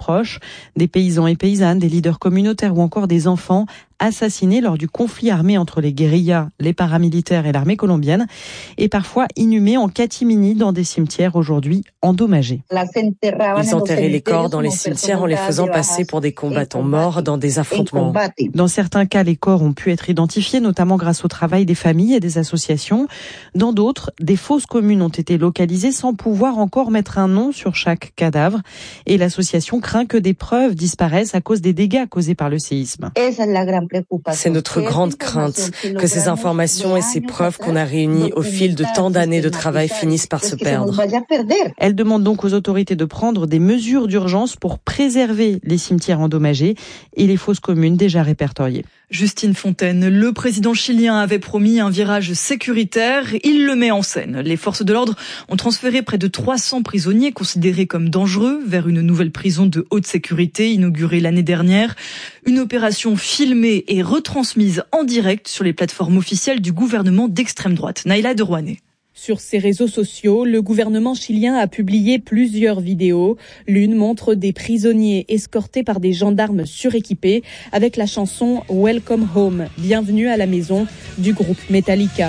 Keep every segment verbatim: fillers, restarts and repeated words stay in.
proches, des paysans et paysannes, des leaders communautaires ou encore des enfants assassinés lors du conflit armé entre les guérillas, les paramilitaires et l'armée colombienne, et parfois inhumés en catimini dans des cimetières aujourd'hui endommagés. Ils enterraient les corps dans les cimetières en les faisant passer pour des combattants morts dans des affrontements. Dans certains cas, les corps ont pu être identifiés, notamment grâce au travail des familles et des associations. Dans d'autres, des fosses communes ont été localisées sans pouvoir encore mettre un nom sur chaque cadavre. Et l'association craint que des preuves disparaissent à cause des dégâts causés par le séisme. C'est notre grande crainte que ces informations et ces preuves qu'on a réunies au fil de tant d'années de travail finissent par se perdre. Elle demande donc aux autorités de prendre des mesures d'urgence pour préserver les cimetières endommagés et les fosses communes déjà répertoriées. Justine Fontaine, le président chilien avait promis un virage sécuritaire. Il le met en scène. Les forces de l'ordre ont transféré près de trois cents prisonniers considérés comme dangereux vers une nouvelle prison de haute sécurité inaugurée l'année dernière. Une opération filmée et retransmise en direct sur les plateformes officielles du gouvernement d'extrême droite. Naïla Derouané. Sur ses réseaux sociaux, le gouvernement chilien a publié plusieurs vidéos. L'une montre des prisonniers escortés par des gendarmes suréquipés avec la chanson Welcome Home, bienvenue à la maison du groupe Metallica.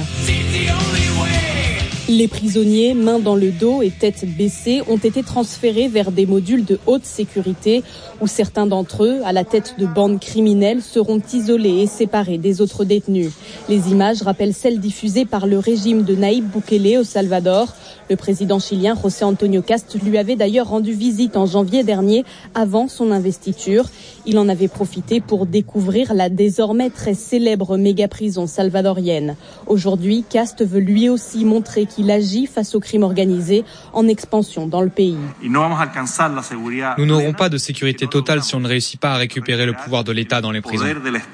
Les prisonniers, mains dans le dos et tête baissée, ont été transférés vers des modules de haute sécurité où certains d'entre eux, à la tête de bandes criminelles, seront isolés et séparés des autres détenus. Les images rappellent celles diffusées par le régime de Nayib Bukele au Salvador. Le président chilien José Antonio Cast lui avait d'ailleurs rendu visite en janvier dernier, avant son investiture. Il en avait profité pour découvrir la désormais très célèbre méga-prison salvadorienne. Aujourd'hui, Cast veut lui aussi montrer qu'il agit face au crime organisé en expansion dans le pays. Nous n'aurons pas de sécurité totale si on ne réussit pas à récupérer le pouvoir de l'État dans les prisons.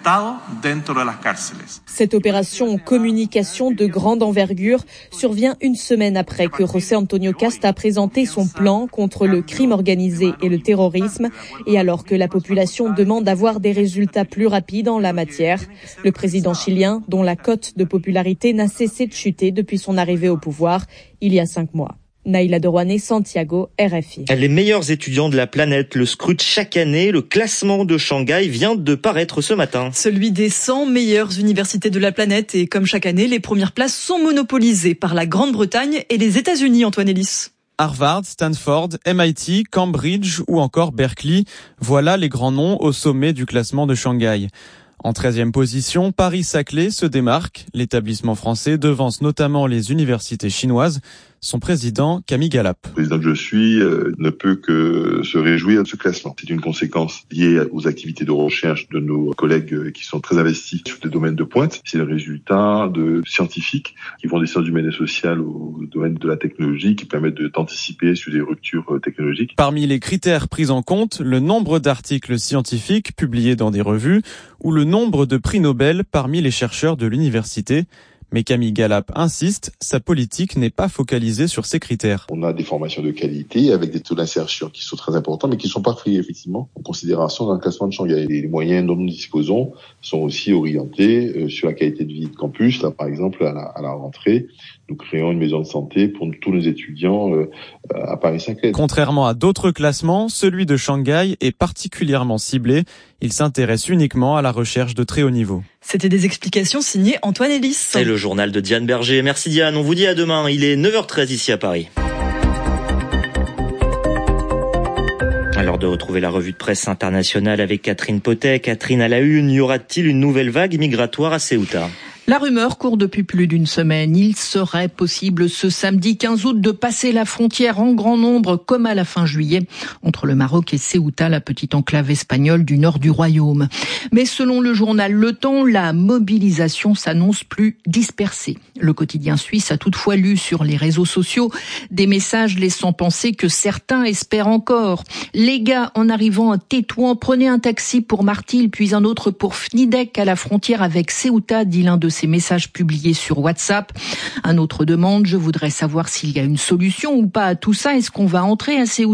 Cette opération communication de grande envergure survient une semaine après que José Antonio Cast a présenté son plan contre le crime organisé et le terrorisme, et alors que la population demande d'avoir des résultats plus rapides en la matière. Le président chilien, dont la cote de popularité n'a cessé de chuter depuis son arrivée au pouvoir il y a cinq mois. Naïla Derouané, Santiago, R F I. Les meilleurs étudiants de la planète le scrutent chaque année. Le classement de Shanghai vient de paraître ce matin. Celui des cent meilleures universités de la planète. Et comme chaque année, les premières places sont monopolisées par la Grande-Bretagne et les États-Unis, Antoine Ellis. Harvard, Stanford, M I T, Cambridge ou encore Berkeley. Voilà les grands noms au sommet du classement de Shanghai. En treizième position, Paris-Saclay se démarque. L'établissement français devance notamment les universités chinoises. Son président, Camille Galap. Le président que je suis euh, ne peut que se réjouir de ce classement. C'est une conséquence liée aux activités de recherche de nos collègues euh, qui sont très investis sur des domaines de pointe. C'est le résultat de scientifiques qui vont des sciences humaines et sociales au domaine de la technologie, qui permettent de, d'anticiper sur des ruptures euh, technologiques. Parmi les critères pris en compte, le nombre d'articles scientifiques publiés dans des revues ou le nombre de prix Nobel parmi les chercheurs de l'université. Mais Camille Galap insiste, sa politique n'est pas focalisée sur ces critères. On a des formations de qualité avec des taux d'insertion qui sont très importants, mais qui ne sont pas pris effectivement en considération dans le classement de Shanghai. Les moyens dont nous disposons sont aussi orientés sur la qualité de vie de campus. Là, par exemple, à la, à la rentrée, nous créons une maison de santé pour tous nos étudiants euh, à Paris-Saclay. Contrairement à d'autres classements, celui de Shanghai est particulièrement ciblé. Il s'intéresse uniquement à la recherche de très haut niveau. C'était des explications signées Antoine Ellis. Et le journal de Diane Berger. Merci Diane, on vous dit à demain. Il est neuf heures treize ici à Paris. Alors de retrouver la revue de presse internationale avec Catherine Potet. Catherine, à la une, y aura-t-il une nouvelle vague migratoire à Ceuta ? La rumeur court depuis plus d'une semaine. Il serait possible ce samedi quinze août de passer la frontière en grand nombre, comme à la fin juillet, entre le Maroc et Ceuta, la petite enclave espagnole du nord du royaume. Mais selon le journal Le Temps, la mobilisation s'annonce plus dispersée. Le quotidien suisse a toutefois lu sur les réseaux sociaux des messages laissant penser que certains espèrent encore. Les gars, en arrivant à Tétouan, prenaient un taxi pour Martil, puis un autre pour Fnidek à la frontière avec Ceuta, dit l'un de ces messages publiés sur WhatsApp. Un autre demande, je voudrais savoir s'il y a une solution ou pas à tout ça. Est-ce qu'on va entrer à Ceuta ?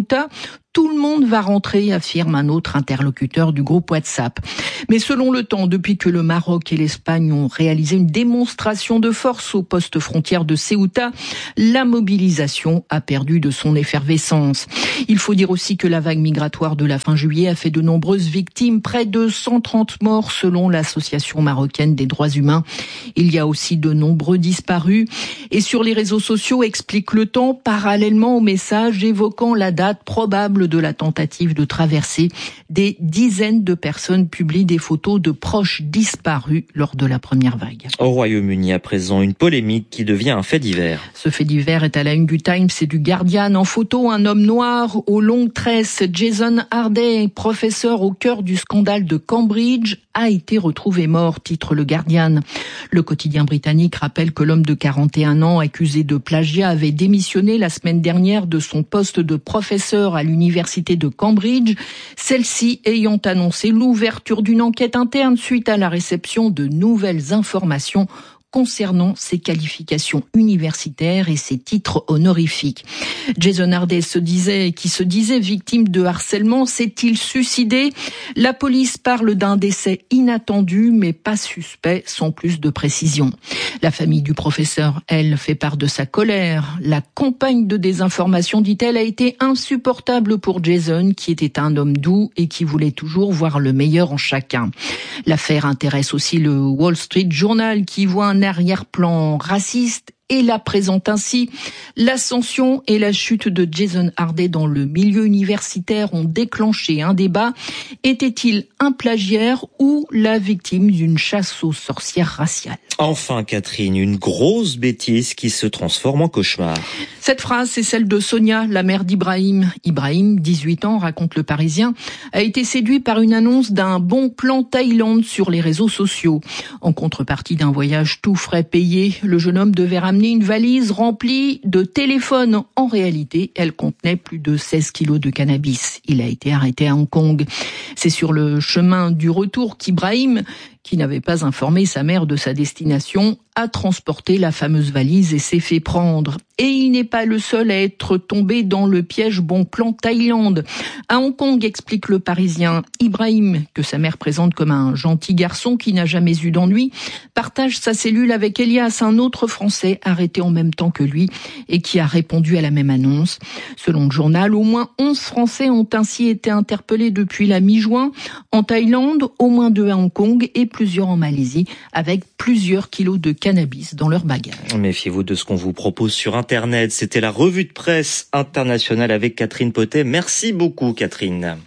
Tout le monde va rentrer, affirme un autre interlocuteur du groupe WhatsApp. Mais selon Le Temps, depuis que le Maroc et l'Espagne ont réalisé une démonstration de force au poste frontière de Ceuta, la mobilisation a perdu de son effervescence. Il faut dire aussi que la vague migratoire de la fin juillet a fait de nombreuses victimes, près de cent trente morts selon l'Association marocaine des droits humains. Il y a aussi de nombreux disparus. Et sur les réseaux sociaux, explique Le Temps, parallèlement au message évoquant la date probable de la tentative de traversée, des dizaines de personnes publient des photos de proches disparus lors de la première vague. Au Royaume-Uni, à présent, une polémique qui devient un fait divers. Ce fait divers est à la une du Times et du Guardian. En photo, un homme noir aux longues tresses, Jason Harday, professeur au cœur du scandale de Cambridge, a été retrouvé mort, titre le Guardian. Le quotidien britannique rappelle que l'homme de quarante et un ans, accusé de plagiat, avait démissionné la semaine dernière de son poste de professeur à l'université de Cambridge, celle-ci ayant annoncé l'ouverture d'une enquête interne suite à la réception de nouvelles informations concernant ses qualifications universitaires et ses titres honorifiques. Jason Harday se disait, qui se disait victime de harcèlement, s'est-il suicidé? La police parle d'un décès inattendu, mais pas suspect, sans plus de précision. La famille du professeur, elle, fait part de sa colère. La campagne de désinformation, dit-elle, a été insupportable pour Jason, qui était un homme doux et qui voulait toujours voir le meilleur en chacun. L'affaire intéresse aussi le Wall Street Journal, qui voit un arrière-plan raciste et la présente ainsi. L'ascension et la chute de Jason Harday dans le milieu universitaire ont déclenché un débat. Était-il un plagiaire ou la victime d'une chasse aux sorcières raciale? Enfin, Catherine, une grosse bêtise qui se transforme en cauchemar. Cette phrase, c'est celle de Sonia, la mère d'Ibrahim. Ibrahim, dix-huit ans, raconte Le Parisien, a été séduit par une annonce d'un bon plan Thaïlande sur les réseaux sociaux. En contrepartie d'un voyage tout frais payé, le jeune homme devait ramener une valise remplie de téléphones. En réalité, elle contenait plus de seize kilos de cannabis. Il a été arrêté à Hong Kong. C'est sur le chemin du retour qu'Ibrahim, qui n'avait pas informé sa mère de sa destination, a transporté la fameuse valise et s'est fait prendre. Et il n'est pas le seul à être tombé dans le piège bon plan Thaïlande. À Hong Kong, explique Le Parisien, Ibrahim, que sa mère présente comme un gentil garçon qui n'a jamais eu d'ennui, partage sa cellule avec Elias, un autre Français arrêté en même temps que lui et qui a répondu à la même annonce. Selon le journal, au moins onze Français ont ainsi été interpellés depuis la mi-juin. En Thaïlande, au moins deux à Hong Kong et plusieurs en Malaisie, avec plusieurs kilos de cannabis dans leur bagage. Méfiez-vous de ce qu'on vous propose sur Internet. C'était la revue de presse internationale avec Catherine Potet. Merci beaucoup, Catherine.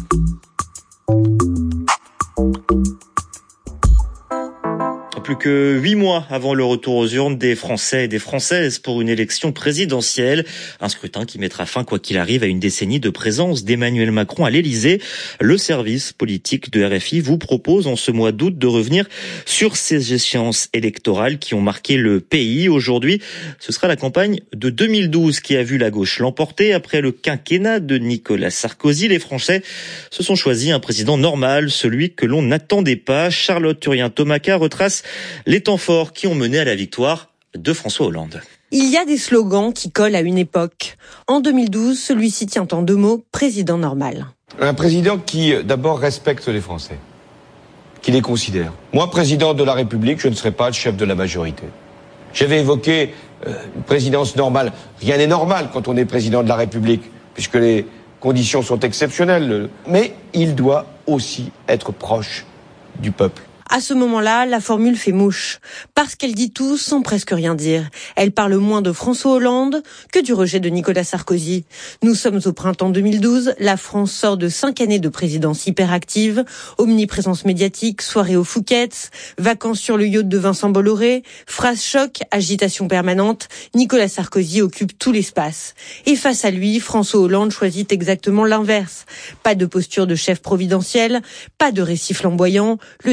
Plus que huit mois avant le retour aux urnes des Français et des Françaises pour une élection présidentielle. Un scrutin qui mettra fin, quoi qu'il arrive, à une décennie de présence d'Emmanuel Macron à l'Élysée. Le service politique de R F I vous propose en ce mois d'août de revenir sur ces échéances électorales qui ont marqué le pays. Aujourd'hui, ce sera la campagne de deux mille douze qui a vu la gauche l'emporter. Après le quinquennat de Nicolas Sarkozy, les Français se sont choisis un président normal, celui que l'on n'attendait pas. Charlotte Turien-Tomaca retrace les temps forts qui ont mené à la victoire de François Hollande. Il y a des slogans qui collent à une époque. En deux mille douze, celui-ci tient en deux mots, président normal. Un président qui, d'abord, respecte les Français, qui les considère. Moi, président de la République, je ne serai pas le chef de la majorité. J'avais évoqué euh, une présidence normale. Rien n'est normal quand on est président de la République, puisque les conditions sont exceptionnelles. Mais il doit aussi être proche du peuple. À ce moment-là, la formule fait mouche, parce qu'elle dit tout sans presque rien dire. Elle parle moins de François Hollande que du rejet de Nicolas Sarkozy. Nous sommes au printemps deux mille douze, la France sort de cinq années de présidence hyperactive, omniprésence médiatique, soirée au Fouquet's, vacances sur le yacht de Vincent Bolloré, phrases choc, agitation permanente, Nicolas Sarkozy occupe tout l'espace. Et face à lui, François Hollande choisit exactement l'inverse. Pas de posture de chef providentiel, pas de récit flamboyant, le député de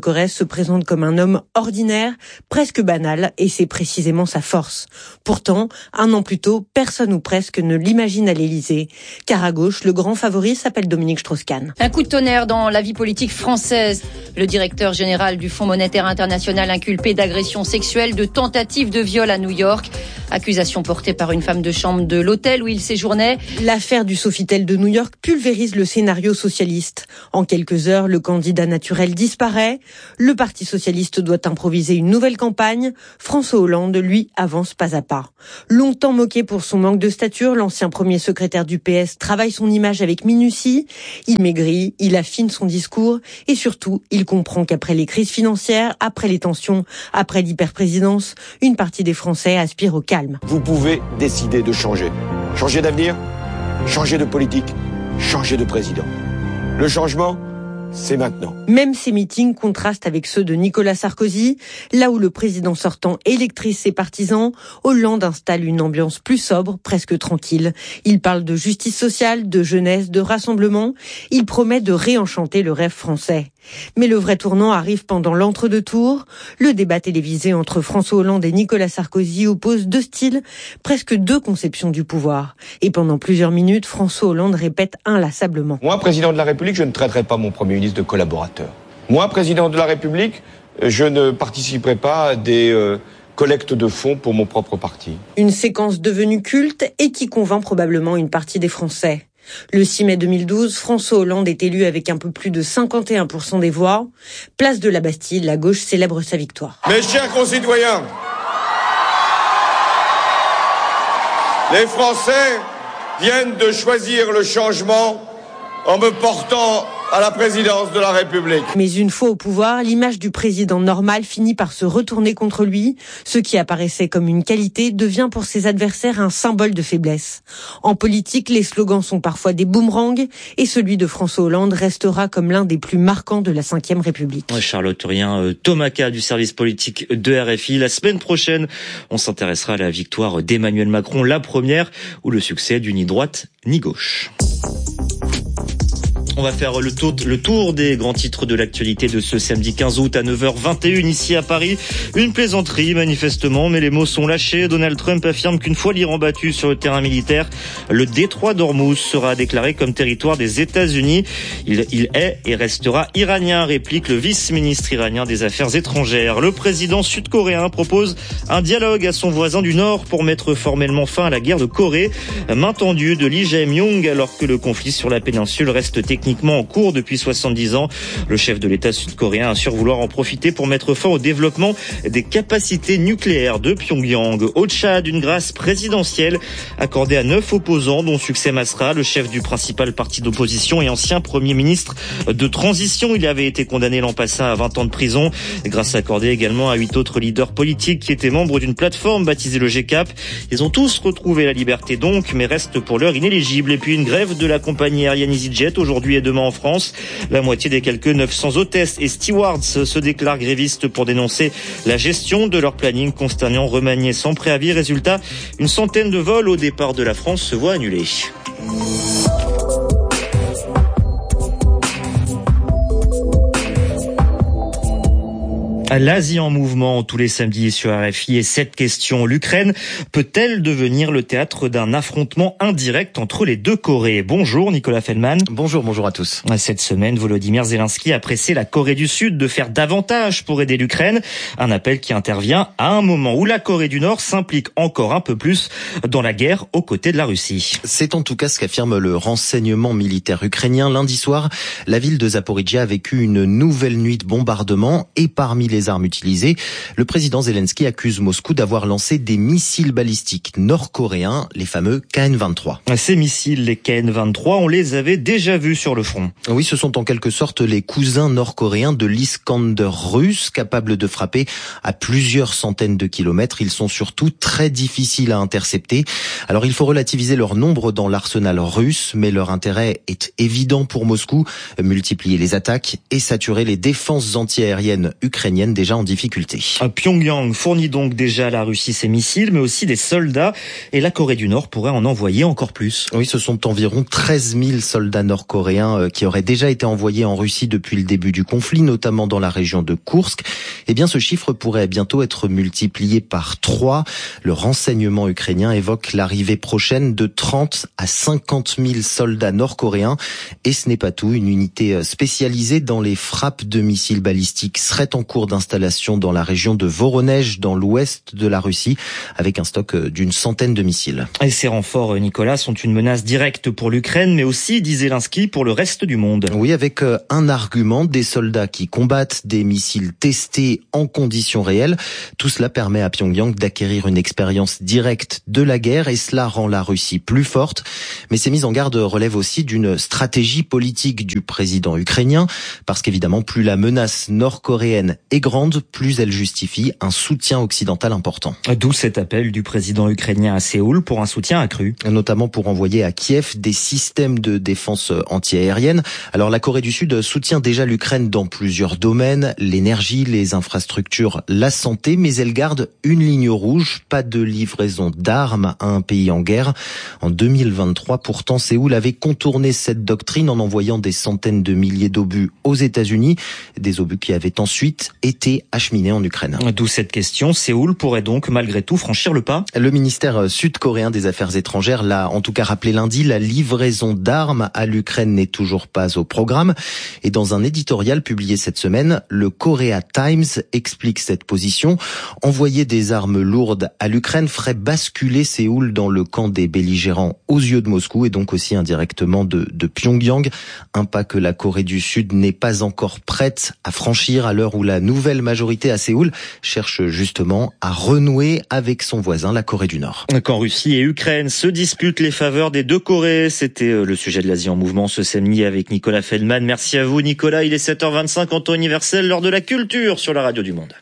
Corrèze se présente comme un homme ordinaire, presque banal, et c'est précisément sa force. Pourtant, un an plus tôt, personne ou presque ne l'imagine à l'Élysée. Car à gauche, le grand favori s'appelle Dominique Strauss-Kahn. Un coup de tonnerre dans la vie politique française. Le directeur général du Fonds monétaire international inculpé d'agression sexuelle, de tentative de viol à New York. Accusation portée par une femme de chambre de l'hôtel où il séjournait. L'affaire du Sofitel de New York pulvérise le scénario socialiste. En quelques heures, le candidat naturel disparaît. Le Parti socialiste doit improviser une nouvelle campagne. François Hollande, lui, avance pas à pas. Longtemps moqué pour son manque de stature, l'ancien premier secrétaire du P S travaille son image avec minutie. Il maigrit, il affine son discours et surtout, il comprend qu'après les crises financières, après les tensions, après l'hyperprésidence, une partie des Français aspire au calme. Vous pouvez décider de changer. Changer d'avenir, changer de politique, changer de président. Le changement, c'est maintenant. Même ces meetings contrastent avec ceux de Nicolas Sarkozy. Là où le président sortant électrise ses partisans, Hollande installe une ambiance plus sobre, presque tranquille. Il parle de justice sociale, de jeunesse, de rassemblement. Il promet de réenchanter le rêve français. Mais le vrai tournant arrive pendant l'entre-deux-tours. Le débat télévisé entre François Hollande et Nicolas Sarkozy oppose deux styles, presque deux conceptions du pouvoir. Et pendant plusieurs minutes, François Hollande répète inlassablement. Moi, président de la République, je ne traiterai pas mon Premier ministre de collaborateur. Moi, président de la République, je ne participerai pas à des euh, collectes de fonds pour mon propre parti. Une séquence devenue culte et qui convainc probablement une partie des Français. Le six mai deux mille douze, François Hollande est élu avec un peu plus de cinquante et un pour cent des voix. Place de la Bastille, la gauche célèbre sa victoire. Mes chers concitoyens, les Français viennent de choisir le changement en me portant à la présidence de la République. Mais une fois au pouvoir, l'image du président normal finit par se retourner contre lui. Ce qui apparaissait comme une qualité devient pour ses adversaires un symbole de faiblesse. En politique, les slogans sont parfois des boomerangs et celui de François Hollande restera comme l'un des plus marquants de la cinquième République. Charlotte Rien, Thomaca du service politique de R F I. La semaine prochaine, on s'intéressera à la victoire d'Emmanuel Macron, la première, ou le succès du ni droite ni gauche. On va faire le tour, le tour des grands titres de l'actualité de ce samedi quinze août à neuf heures vingt et une ici à Paris. Une plaisanterie manifestement, mais les mots sont lâchés. Donald Trump affirme qu'une fois l'Iran battu sur le terrain militaire, le détroit d'Ormuz sera déclaré comme territoire des États-Unis. Il, il est et restera iranien, réplique le vice-ministre iranien des Affaires étrangères. Le président sud-coréen propose un dialogue à son voisin du Nord pour mettre formellement fin à la guerre de Corée. Main tendue de Lee Jae-myung alors que le conflit sur la péninsule reste techniquement en cours depuis soixante-dix ans. Le chef de l'État sud-coréen assure vouloir en profiter pour mettre fin au développement des capacités nucléaires de Pyongyang. Au Tchad, une grâce présidentielle accordée à neuf opposants, dont Succès Masra, le chef du principal parti d'opposition et ancien premier ministre de transition. Il avait été condamné l'an passé à vingt ans de prison. Grâce accordée également à huit autres leaders politiques qui étaient membres d'une plateforme baptisée le G C A P. Ils ont tous retrouvé la liberté donc, mais restent pour l'heure inéligibles. Et puis une grève de la compagnie aérienne EasyJet aujourd'hui et demain en France. La moitié des quelques neuf cents hôtesses et stewards se déclarent grévistes pour dénoncer la gestion de leur planning consternant remanié sans préavis. Résultat, une centaine de vols au départ de la France se voient annulés. L'Asie en mouvement tous les samedis sur R F I et cette question, l'Ukraine peut-elle devenir le théâtre d'un affrontement indirect entre les deux Corées? Bonjour Nicolas Feldman. Bonjour, bonjour à tous. Cette semaine, Volodymyr Zelensky a pressé la Corée du Sud de faire davantage pour aider l'Ukraine. Un appel qui intervient à un moment où la Corée du Nord s'implique encore un peu plus dans la guerre aux côtés de la Russie. C'est en tout cas ce qu'affirme le renseignement militaire ukrainien. Lundi soir, la ville de Zaporijia a vécu une nouvelle nuit de bombardement et parmi les armes utilisées, le président Zelensky accuse Moscou d'avoir lancé des missiles balistiques nord-coréens, les fameux K N vingt-trois. Ces missiles, les K N vingt-trois, on les avait déjà vus sur le front. Oui, ce sont en quelque sorte les cousins nord-coréens de l'Iskander russe, capables de frapper à plusieurs centaines de kilomètres. Ils sont surtout très difficiles à intercepter. Alors il faut relativiser leur nombre dans l'arsenal russe, mais leur intérêt est évident pour Moscou, multiplier les attaques et saturer les défenses antiaériennes ukrainiennes ukrainienne déjà en difficulté. Pyongyang fournit donc déjà à la Russie ses missiles, mais aussi des soldats, et la Corée du Nord pourrait en envoyer encore plus. Oui, ce sont environ treize mille soldats nord-coréens qui auraient déjà été envoyés en Russie depuis le début du conflit, notamment dans la région de Koursk. Eh bien, ce chiffre pourrait bientôt être multiplié par trois. Le renseignement ukrainien évoque l'arrivée prochaine de trente à cinquante mille soldats nord-coréens. Et ce n'est pas tout. Une unité spécialisée dans les frappes de missiles balistiques serait en cours d'installation dans la région de Voronezh, dans l'ouest de la Russie, avec un stock d'une centaine de missiles. Et ces renforts, Nicolas, sont une menace directe pour l'Ukraine, mais aussi, dit Zelensky, pour le reste du monde. Oui, avec un argument, des soldats qui combattent, des missiles testés en conditions réelles. Tout cela permet à Pyongyang d'acquérir une expérience directe de la guerre, et cela rend la Russie plus forte. Mais ces mises en garde relèvent aussi d'une stratégie politique du président ukrainien, parce qu'évidemment, plus la menace nord-coréenne est grande, plus elle justifie un soutien occidental important. D'où cet appel du président ukrainien à Séoul pour un soutien accru. Notamment pour envoyer à Kiev des systèmes de défense antiaérienne. Alors la Corée du Sud soutient déjà l'Ukraine dans plusieurs domaines, l'énergie, les infrastructures, la santé, mais elle garde une ligne rouge, pas de livraison d'armes à un pays en guerre. En deux mille vingt-trois, pourtant, Séoul avait contourné cette doctrine en envoyant des centaines de milliers d'obus aux États-Unis, des obus qui avaient ensuite été acheminés en Ukraine. D'où cette question, Séoul pourrait donc malgré tout franchir le pas? Le ministère sud-coréen des Affaires étrangères l'a en tout cas rappelé lundi, la livraison d'armes à l'Ukraine n'est toujours pas au programme. Et dans un éditorial publié cette semaine, le Korea Times explique cette position. Envoyer des armes lourdes à l'Ukraine ferait basculer Séoul dans le camp des belligérants aux yeux de Moscou et donc aussi indirectement de, de Pyongyang. Un pas que la Corée du Sud n'est pas encore prête à franchir à l'heure où la nouvelle majorité à Séoul cherche justement à renouer avec son voisin, la Corée du Nord. Quand Russie et Ukraine se disputent les faveurs des deux Corées, c'était le sujet de l'Asie en mouvement ce samedi avec Nicolas Feldman. Merci à vous Nicolas, il est sept heures vingt-cinq en temps universel, l'heure de la culture sur la radio du Monde.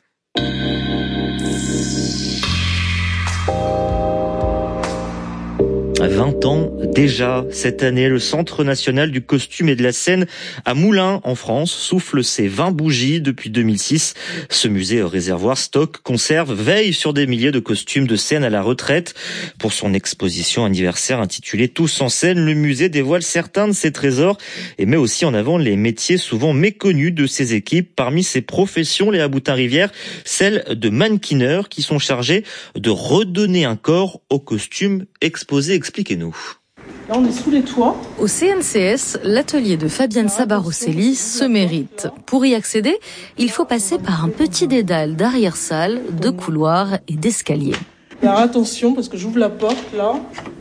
vingt ans déjà. Cette année, le Centre national du costume et de la scène à Moulins, en France, souffle ses vingt bougies depuis deux mille six. Ce musée réservoir stocke, conserve, veille sur des milliers de costumes de scène à la retraite. Pour son exposition anniversaire intitulée Tous en scène, le musée dévoile certains de ses trésors et met aussi en avant les métiers souvent méconnus de ses équipes. Parmi ces professions, Léa Boutin-Rivière, celles de mannequineurs qui sont chargés de redonner un corps aux costumes exposés. Expliquez-nous. Là, on est sous les toits. Au C N C S, l'atelier de Fabienne Sabaroselli se mérite. Pour y accéder, il faut passer par un petit dédale d'arrière-salle, de couloirs et d'escaliers. Alors attention, parce que j'ouvre la porte, là.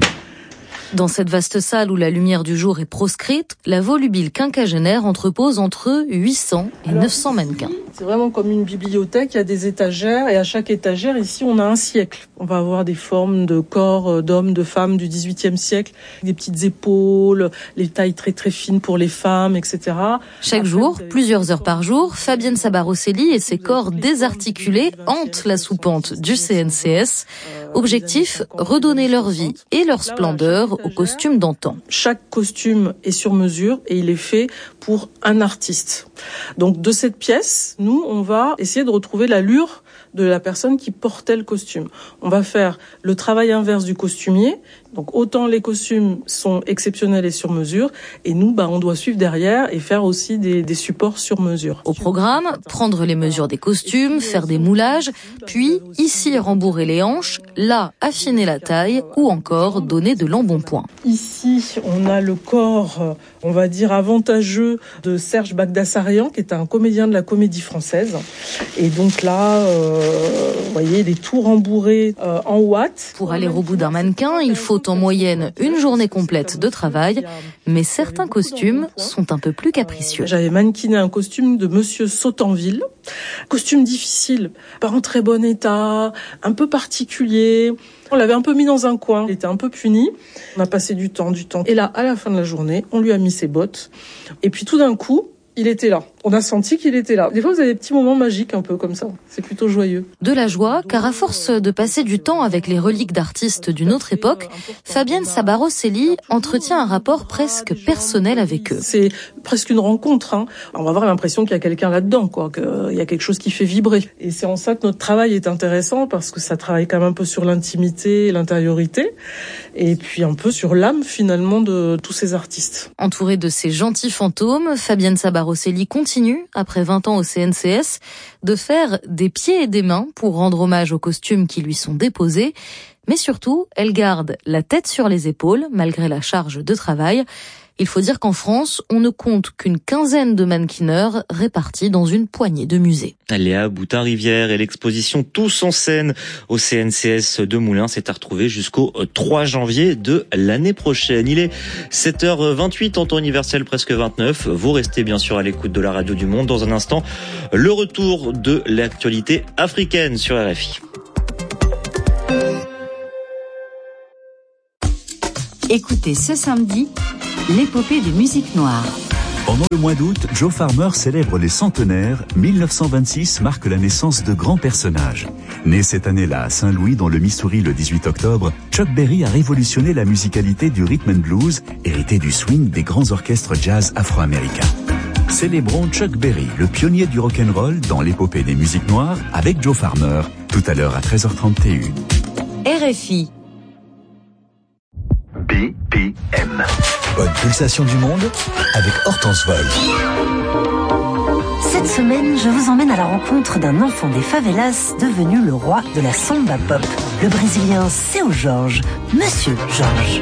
Dans cette vaste salle où la lumière du jour est proscrite, la volubile quinquagénaire entrepose entre huit cents et neuf cents mannequins. C'est vraiment comme une bibliothèque, il y a des étagères et à chaque étagère, ici, on a un siècle. On va avoir des formes de corps d'hommes, de femmes du dix-huitième siècle, des petites épaules, les tailles très très fines pour les femmes, et cetera. Chaque jour, plusieurs heures par jour, Fabienne Sabaroselli et ses corps désarticulés hantent la soupente du C N C S. Objectif, redonner leur vie et leur splendeur aux costumes d'antan. Chaque costume est sur mesure et il est fait pour un artiste. Donc de cette pièce, nous, on va essayer de retrouver l'allure de la personne qui portait le costume. On va faire le travail inverse du costumier. Donc autant les costumes sont exceptionnels et sur mesure, et nous, bah, on doit suivre derrière et faire aussi des, des supports sur mesure. Au programme, prendre les mesures des costumes, faire des moulages, puis ici rembourrer les hanches, là affiner la taille ou encore donner de l'embonpoint. Ici, on a le corps, on va dire avantageux de Serge Bagdasarian, qui est un comédien de la Comédie Française. Et donc là, euh, vous voyez, il est tout rembourré euh, en watts. Pour aller au bout d'un mannequin, il faut en moyenne une journée complète de travail, mais certains costumes sont un peu plus capricieux. J'avais mannequiné un costume de Monsieur Sautanville, costume difficile, pas en très bon état, un peu particulier. On l'avait un peu mis dans un coin, il était un peu puni. On a passé du temps, du temps. Et là, à la fin de la journée, on lui a mis ses bottes. Et puis tout d'un coup, il était là. On a senti qu'il était là. Des fois, vous avez des petits moments magiques un peu comme ça. C'est plutôt joyeux. De la joie, car à force de passer du temps avec les reliques d'artistes d'une autre époque, Fabienne Sabarosselli entretient un rapport presque personnel avec eux. C'est presque une rencontre. Hein. On va avoir l'impression qu'il y a quelqu'un là-dedans, quoi, qu'il y a quelque chose qui fait vibrer. Et c'est en ça que notre travail est intéressant, parce que ça travaille quand même un peu sur l'intimité, l'intériorité, et puis un peu sur l'âme finalement de tous ces artistes. Entourée de ces gentils fantômes, Fabienne Sabarosselli continue, après vingt ans au C N C S, de faire des pieds et des mains pour rendre hommage aux costumes qui lui sont déposés. Mais surtout, elle garde la tête sur les épaules, malgré la charge de travail. Il faut dire qu'en France, on ne compte qu'une quinzaine de mannequineurs répartis dans une poignée de musées. Léa Boutin-Rivière et l'exposition Tous en scène au C N C S de Moulins est à retrouver jusqu'au trois janvier de l'année prochaine. Il est sept heures vingt-huit en temps universel, presque vingt-neuf. Vous restez bien sûr à l'écoute de la radio du Monde. Dans un instant, le retour de l'actualité africaine sur R F I. Écoutez ce samedi l'épopée des musiques noires. Pendant le mois d'août, Joe Farmer célèbre les centenaires. mille neuf cent vingt-six marque la naissance de grands personnages. Né cette année-là à Saint-Louis, dans le Missouri, le dix-huit octobre, Chuck Berry a révolutionné la musicalité du rhythm and blues, hérité du swing des grands orchestres jazz afro-américains. Célébrons Chuck Berry, le pionnier du rock'n'roll, dans l'épopée des musiques noires, avec Joe Farmer, tout à l'heure à treize heures trente T U. R F I. B P M. Bonne pulsation du monde avec Hortense Vol. Cette semaine, je vous emmène à la rencontre d'un enfant des favelas devenu le roi de la samba pop. Le Brésilien Seu Jorge, Monsieur Jorge.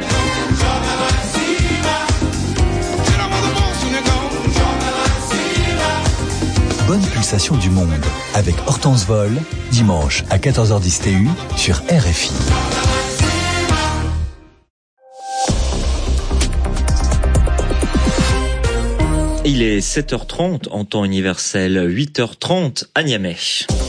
Bonne pulsation du monde avec Hortense Vol, dimanche à quatorze heures dix T U sur R F I. Il est sept heures trente en temps universel, huit heures trente à Niamey.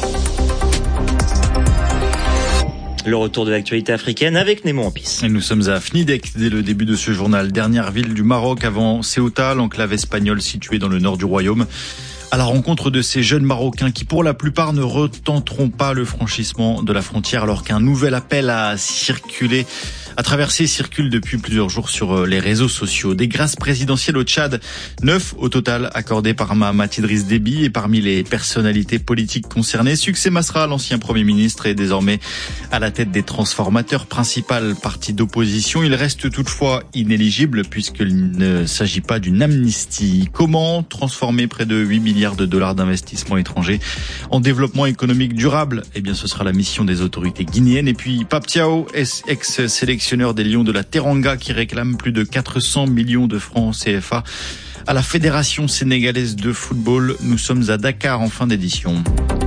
Le retour de l'actualité africaine avec Nemo Ampis. Et nous sommes à Fnidek dès le début de ce journal. Dernière ville du Maroc avant Ceuta, l'enclave espagnole située dans le nord du royaume. À la rencontre de ces jeunes Marocains qui, pour la plupart, ne retenteront pas le franchissement de la frontière alors qu'un nouvel appel à circuler, à traverser circule depuis plusieurs jours sur les réseaux sociaux. Des grâces présidentielles au Tchad, neuf au total accordées par Mahamat Idriss Déby, et parmi les personnalités politiques concernées, Succès Masra, l'ancien Premier ministre, est désormais à la tête des transformateurs, principal parti d'opposition. Il reste toutefois inéligible puisqu'il ne s'agit pas d'une amnistie. Comment transformer près de huit milliards de dollars d'investissements étrangers en développement économique durable? Eh bien, ce sera la mission des autorités guinéennes. Et puis, Pape Thiaw, ex-sélectionneur des Lions de la Teranga, qui réclame plus de quatre cents millions de francs C F A à la Fédération sénégalaise de football. Nous sommes à Dakar en fin d'édition.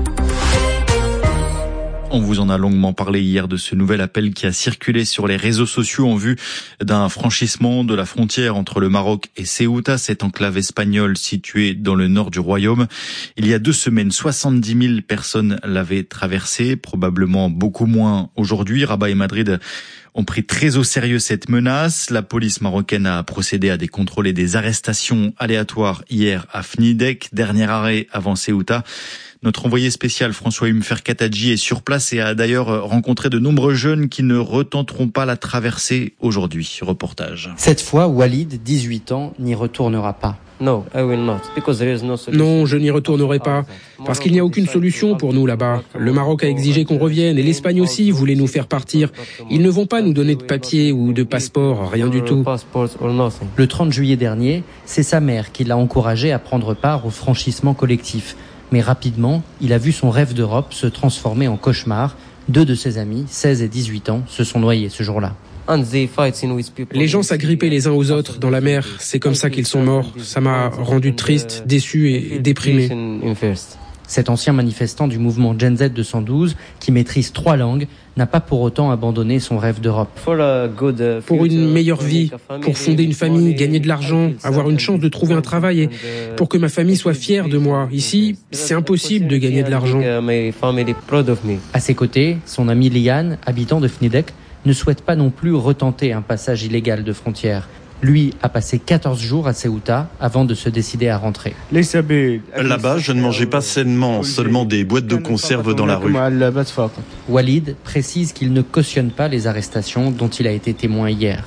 On vous en a longuement parlé hier de ce nouvel appel qui a circulé sur les réseaux sociaux en vue d'un franchissement de la frontière entre le Maroc et Ceuta, cette enclave espagnole située dans le nord du royaume. Il y a deux semaines, soixante-dix mille personnes l'avaient traversé, probablement beaucoup moins aujourd'hui. Rabat et Madrid ont pris très au sérieux cette menace. La police marocaine a procédé à des contrôles et des arrestations aléatoires hier à Fnidek, dernier arrêt avant Ceuta. Notre envoyé spécial François Humfer Katadji est sur place et a d'ailleurs rencontré de nombreux jeunes qui ne retenteront pas la traversée aujourd'hui. Reportage. Cette fois, Walid, dix-huit ans, n'y retournera pas. Non, je n'y retournerai pas, parce qu'il n'y a aucune solution pour nous là-bas. Le Maroc a exigé qu'on revienne et l'Espagne aussi voulait nous faire partir. Ils ne vont pas nous donner de papier ou de passeport, rien du tout. Le trente juillet dernier, c'est sa mère qui l'a encouragé à prendre part au franchissement collectif. Mais rapidement, il a vu son rêve d'Europe se transformer en cauchemar. Deux de ses amis, seize et dix-huit ans, se sont noyés ce jour-là. Les gens s'agrippaient les uns aux autres dans la mer. C'est comme ça qu'ils sont morts. Ça m'a rendu triste, déçu et déprimé. Cet ancien manifestant du mouvement Gen Z deux cent douze, qui maîtrise trois langues, n'a pas pour autant abandonné son rêve d'Europe. Pour une meilleure vie, pour fonder une famille, gagner de l'argent, avoir une chance de trouver un travail et pour que ma famille soit fière de moi. Ici, c'est impossible de gagner de l'argent. À ses côtés, son ami Liane, habitant de Fnidek, ne souhaite pas non plus retenter un passage illégal de frontière. Lui a passé quatorze jours à Ceuta avant de se décider à rentrer. Là-bas, je ne mangeais pas sainement, seulement des boîtes de conserve dans la rue. Walid précise qu'il ne cautionne pas les arrestations dont il a été témoin hier.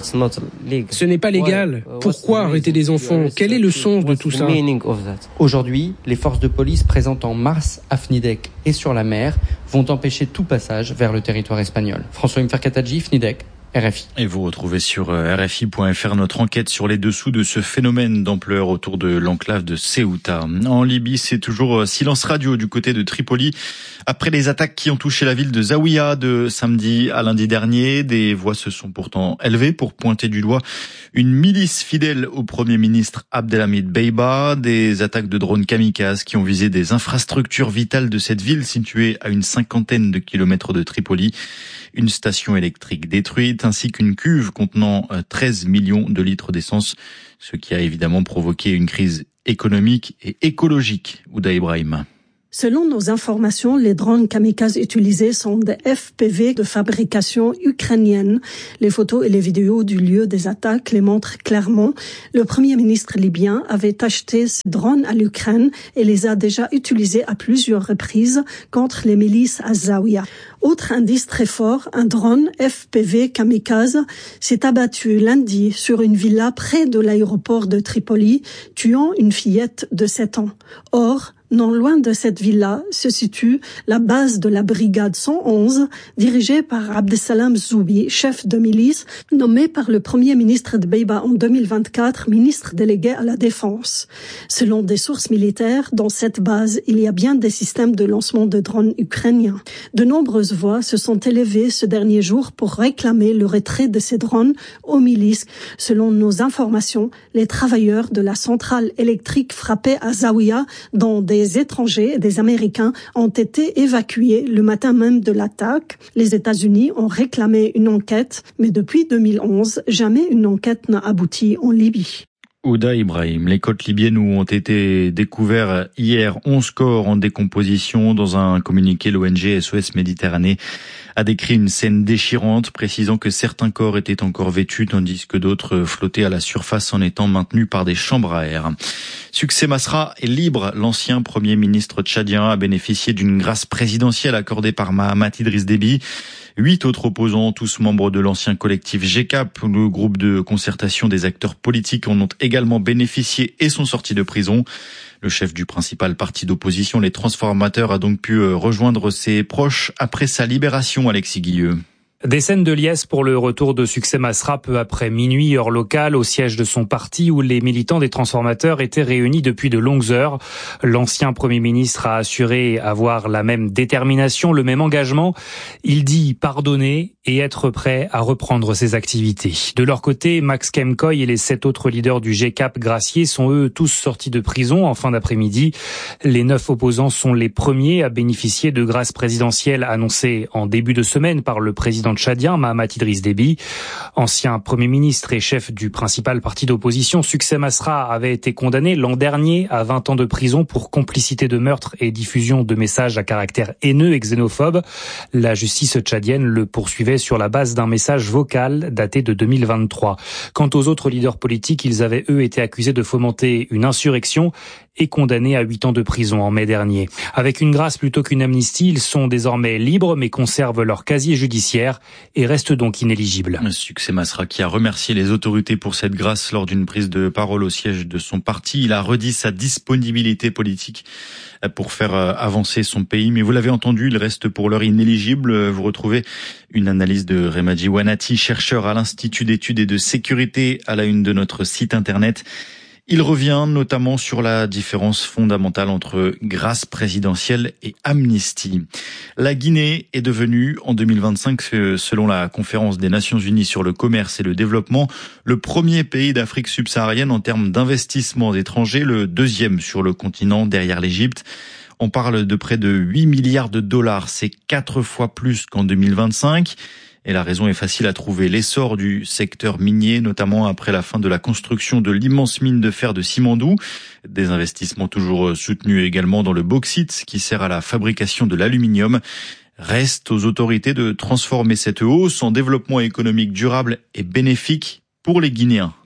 Ce n'est pas légal. Pourquoi arrêter des enfants? Quel est le sens de tout ça? Aujourd'hui, les forces de police présentes en mars à Fnidek et sur la mer vont empêcher tout passage vers le territoire espagnol. François Mferkataji, Fnidek. R F I. Et vous retrouvez sur R F I point F R notre enquête sur les dessous de ce phénomène d'ampleur autour de l'enclave de Ceuta. En Libye, c'est toujours silence radio du côté de Tripoli. Après les attaques qui ont touché la ville de Zawiya de samedi à lundi dernier, des voix se sont pourtant élevées pour pointer du doigt une milice fidèle au Premier ministre Abdelhamid Beiba, des attaques de drones kamikazes qui ont visé des infrastructures vitales de cette ville située à une cinquantaine de kilomètres de Tripoli, une station électrique détruite ainsi qu'une cuve contenant treize millions de litres d'essence, ce qui a évidemment provoqué une crise économique et écologique. Ouda Ibrahim. Selon nos informations, les drones kamikazes utilisés sont des F P V de fabrication ukrainienne. Les photos et les vidéos du lieu des attaques les montrent clairement. Le Premier ministre libyen avait acheté ces drones à l'Ukraine et les a déjà utilisés à plusieurs reprises contre les milices à Zawiya. Autre indice très fort, un drone F P V kamikaze s'est abattu lundi sur une villa près de l'aéroport de Tripoli, tuant une fillette de sept ans. Or, non loin de cette villa se situe la base de la brigade cent onze, dirigée par Abdesalam Zoubi, chef de milice, nommé par le Premier ministre de Beiba en deux mille vingt-quatre, ministre délégué à la Défense. Selon des sources militaires, dans cette base, il y a bien des systèmes de lancement de drones ukrainiens. De nombreuses voix se sont élevées ce dernier jour pour réclamer le retrait de ces drones aux milices. Selon nos informations, les travailleurs de la centrale électrique frappée à Zawiya, dont des Des étrangers et des Américains ont été évacués le matin même de l'attaque. Les États-Unis ont réclamé une enquête, mais depuis deux mille onze, jamais une enquête n'a abouti en Libye. Ouda Ibrahim, les côtes libyennes où ont été découverts hier onze corps en décomposition. Dans un communiqué, l'O N G S O S Méditerranée a décrit une scène déchirante, précisant que certains corps étaient encore vêtus, tandis que d'autres flottaient à la surface en étant maintenus par des chambres à air. Succès Masra est libre. L'ancien Premier ministre tchadien a bénéficié d'une grâce présidentielle accordée par Mahamat Idriss Déby. Huit autres opposants, tous membres de l'ancien collectif G C A P, le groupe de concertation des acteurs politiques, en ont également bénéficié et sont sortis de prison. Le chef du principal parti d'opposition, les Transformateurs, a donc pu rejoindre ses proches après sa libération, Alexis Guilleux. Des scènes de liesse pour le retour de Succès Masra peu après minuit, heure locale, au siège de son parti où les militants des Transformateurs étaient réunis depuis de longues heures. L'ancien Premier ministre a assuré avoir la même détermination, le même engagement. Il dit pardonner et être prêt à reprendre ses activités. De leur côté, Max Kemkoy et les sept autres leaders du G C A P graciés sont eux tous sortis de prison en fin d'après-midi. Les neuf opposants sont les premiers à bénéficier de grâces présidentielles annoncées en début de semaine par le président tchadien Mahamat Idriss Déby. Ancien Premier ministre et chef du principal parti d'opposition, Succès Masra avait été condamné l'an dernier à vingt ans de prison pour complicité de meurtre et diffusion de messages à caractère haineux et xénophobe. La justice tchadienne le poursuivait sur la base d'un message vocal daté de deux mille vingt-trois. Quant aux autres leaders politiques, ils avaient eux été accusés de fomenter une insurrection et condamnés à huit ans de prison en mai dernier. Avec une grâce plutôt qu'une amnistie, ils sont désormais libres mais conservent leur casier judiciaire et restent donc inéligibles. Succès Masra qui a remercié les autorités pour cette grâce lors d'une prise de parole au siège de son parti. Il a redit sa disponibilité politique pour faire avancer son pays. Mais vous l'avez entendu, il reste pour l'heure inéligible. Vous retrouvez une analyse de Remadji Wanati, chercheur à l'Institut d'études et de sécurité, à la une de notre site internet. Il revient notamment sur la différence fondamentale entre grâce présidentielle et amnistie. La Guinée est devenue, en deux mille vingt-cinq, selon la Conférence des Nations Unies sur le commerce et le développement, le premier pays d'Afrique subsaharienne en termes d'investissements étrangers, le deuxième sur le continent derrière l'Égypte. On parle de près de huit milliards de dollars, c'est quatre fois plus qu'en deux mille vingt-cinq. Et la raison est facile à trouver. L'essor du secteur minier, notamment après la fin de la construction de l'immense mine de fer de Simandou. Des investissements toujours soutenus également dans le bauxite, qui sert à la fabrication de l'aluminium. Reste aux autorités de transformer cette hausse en développement économique durable et bénéfique pour les Guinéens.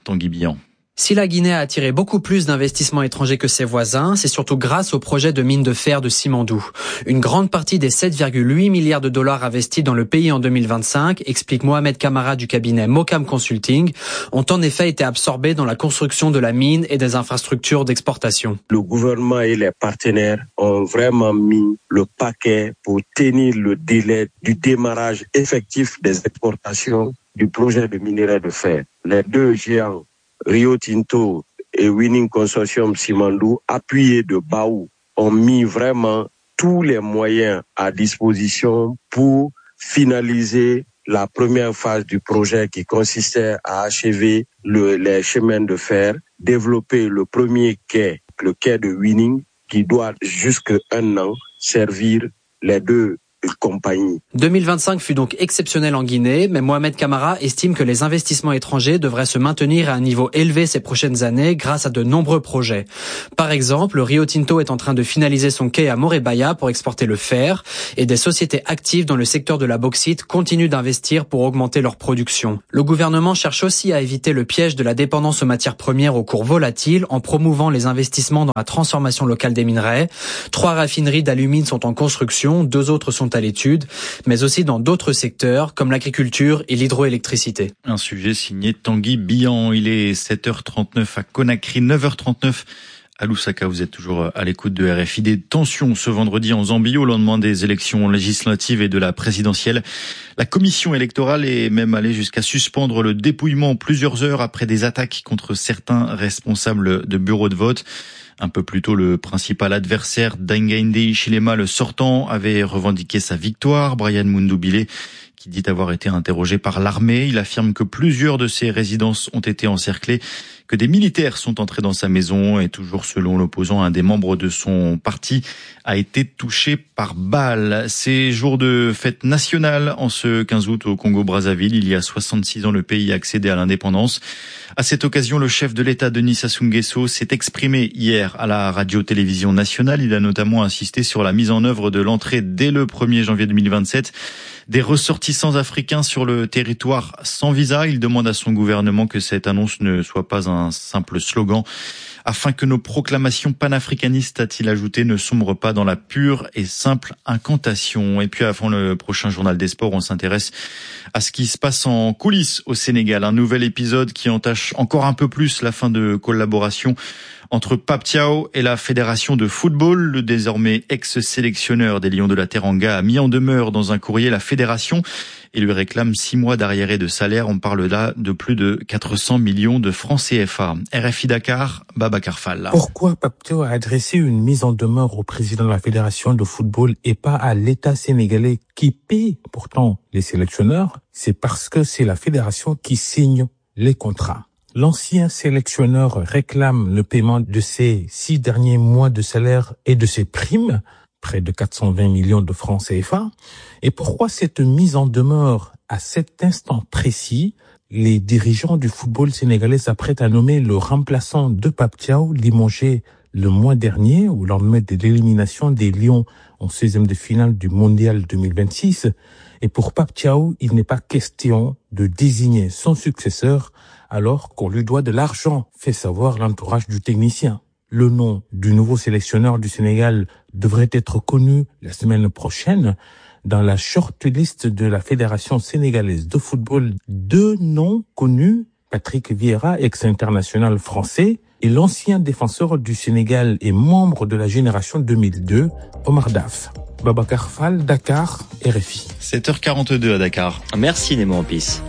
Tanguy Bihan. Si la Guinée a attiré beaucoup plus d'investissements étrangers que ses voisins, c'est surtout grâce au projet de mine de fer de Simandou. Une grande partie des sept virgule huit milliards de dollars investis dans le pays en deux mille vingt-cinq, explique Mohamed Camara du cabinet Mocam Consulting, ont en effet été absorbés dans la construction de la mine et des infrastructures d'exportation. Le gouvernement et les partenaires ont vraiment mis le paquet pour tenir le délai du démarrage effectif des exportations du projet de minerai de fer. Les deux géants Rio Tinto et Winning Consortium Simandou, appuyés de Baou, ont mis vraiment tous les moyens à disposition pour finaliser la première phase du projet qui consistait à achever le, les chemins de fer, développer le premier quai, le quai de Winning, qui doit jusqu'à un an servir les deux compagnie. deux mille vingt-cinq fut donc exceptionnel en Guinée, mais Mohamed Camara estime que les investissements étrangers devraient se maintenir à un niveau élevé ces prochaines années grâce à de nombreux projets. Par exemple, Rio Tinto est en train de finaliser son quai à Morebaya pour exporter le fer, et des sociétés actives dans le secteur de la bauxite continuent d'investir pour augmenter leur production. Le gouvernement cherche aussi à éviter le piège de la dépendance aux matières premières aux cours volatiles en promouvant les investissements dans la transformation locale des minerais. Trois raffineries d'alumine sont en construction, deux autres sont à l'étude, mais aussi dans d'autres secteurs comme l'agriculture et l'hydroélectricité. Un sujet signé Tanguy Bihan. Il est sept heures trente-neuf à Conakry, neuf heures trente-neuf à Lusaka. Vous êtes toujours à l'écoute de R F I. Des tensions ce vendredi en Zambie au lendemain des élections législatives et de la présidentielle. La commission électorale est même allée jusqu'à suspendre le dépouillement plusieurs heures après des attaques contre certains responsables de bureaux de vote. Un peu plus tôt, le principal adversaire d'Hakainde Hichilema, le sortant, avait revendiqué sa victoire. Brian Mundubile, qui dit avoir été interrogé par l'armée, il affirme que plusieurs de ses résidences ont été encerclées, que des militaires sont entrés dans sa maison et toujours selon l'opposant, un des membres de son parti a été touché par balle. C'est jour de fête nationale en ce quinze août au Congo-Brazzaville. Il y a soixante-six ans, le pays a accédé à l'indépendance. À cette occasion, le chef de l'État, Denis Sassou Nguesso, s'est exprimé hier à la radio-télévision nationale. Il a notamment insisté sur la mise en œuvre de l'entrée dès le premier janvier deux mille vingt-sept des ressortissants africains sur le territoire sans visa. Il demande à son gouvernement que cette annonce ne soit pas un simple slogan, afin que nos proclamations panafricanistes, a-t-il ajouté, ne sombrent pas dans la pure et simple incantation. Et puis avant le prochain journal des sports, on s'intéresse à ce qui se passe en coulisses au Sénégal. Un nouvel épisode qui entache encore un peu plus la fin de collaboration entre Pape Thiaw et la Fédération de football. Le désormais ex-sélectionneur des Lions de la Teranga a mis en demeure dans un courrier la Fédération et lui réclame six mois d'arriérés de salaire. On parle là de plus de quatre cents millions de francs C F A. R F I Dakar, Babacar Fall. Pourquoi Pape Thiaw a adressé une mise en demeure au président de la Fédération de football et pas à l'État sénégalais qui paie pourtant les sélectionneurs? C'est parce que c'est la Fédération qui signe les contrats. L'ancien sélectionneur réclame le paiement de ses six derniers mois de salaire et de ses primes, près de quatre cent vingt millions de francs C F A. Et pourquoi cette mise en demeure à cet instant précis? Les dirigeants du football sénégalais s'apprêtent à nommer le remplaçant de Pape Thiaw, limogé le mois dernier, au lendemain de l'élimination des Lions en seizième de finale du Mondial deux mille vingt-six. Et pour Pape Thiaw, il n'est pas question de désigner son successeur alors qu'on lui doit de l'argent, fait savoir l'entourage du technicien. Le nom du nouveau sélectionneur du Sénégal devrait être connu la semaine prochaine. Dans la shortlist de la Fédération sénégalaise de football, deux noms connus, Patrick Vieira, ex-international français, et l'ancien défenseur du Sénégal et membre de la génération deux mille deux, Omar Daf. Babacar Fall, Dakar, R F I. sept heures quarante-deux à Dakar. Merci Nemo Ampis.